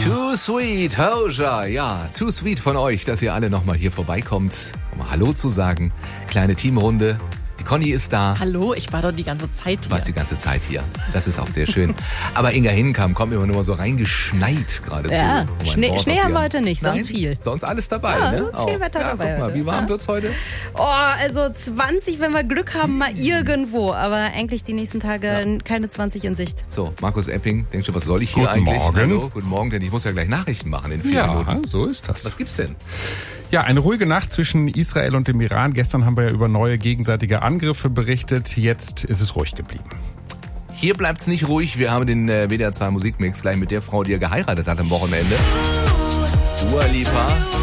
Too Sweet, Hoja. Ja, too sweet von euch, dass ihr alle nochmal hier vorbeikommt, um mal Hallo zu sagen. Kleine Teamrunde. Die Conny ist da. Hallo, ich war doch die ganze Zeit hier. Du warst die ganze Zeit hier. Das ist auch sehr schön. Aber Inga Hinkam kommt immer nur so reingeschneit geradezu. Ja, Schnee haben wir heute nicht, sonst viel. Sonst alles dabei, ja, ne? Sonst viel Wetter dabei. Guck mal, heute. wie warm wird's heute? Oh, also 20, wenn wir Glück haben, mal irgendwo. Aber eigentlich die nächsten Tage keine 20 in Sicht. So, Markus Epping, denkst du, was soll ich hier Guten eigentlich? Morgen. Hallo, guten Morgen, denn ich muss ja gleich Nachrichten machen in 4 Minuten. Ja, so ist das. Was gibt's denn? Ja, eine ruhige Nacht zwischen Israel und dem Iran. Gestern haben wir ja über neue gegenseitige Angriffe berichtet. Jetzt ist es ruhig geblieben. Hier bleibt's nicht ruhig. Wir haben den WDR 2 Musikmix gleich mit der Frau, die er geheiratet hat am Wochenende. Dua Lipa.